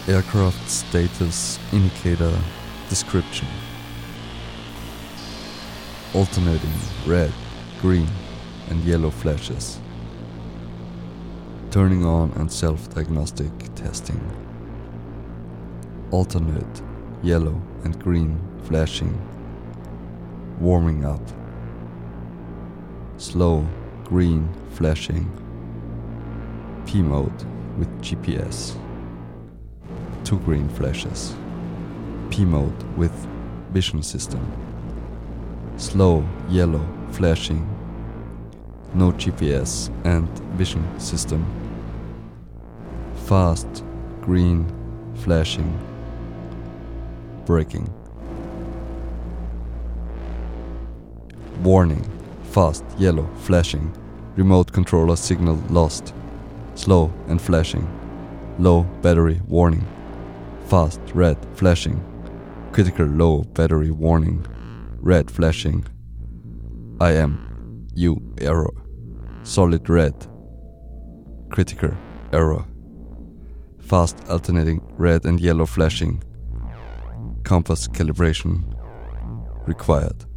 Aircraft status indicator description. Alternating red, green and yellow flashes. Turning on and self-diagnostic testing. Alternate yellow and green flashing. Warming up. Slow green flashing. P mode with GPS. 2 green flashes. P mode with vision system. Slow yellow flashing. No GPS and vision system. Fast green flashing. Braking. Warning. Fast yellow flashing. Remote controller signal lost. Slow and flashing. Low battery warning. Fast red flashing. Critical low battery warning. Red flashing. IMU error. Solid red. Critical error. Fast alternating red and yellow flashing. Compass calibration required.